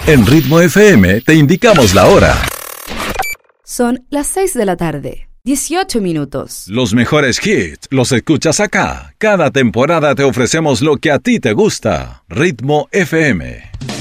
En Ritmo FM te indicamos la hora. Son las 6 de la tarde, 18 minutos. Los mejores hits los escuchas acá. Cada temporada te ofrecemos lo que a ti te gusta. Ritmo FM.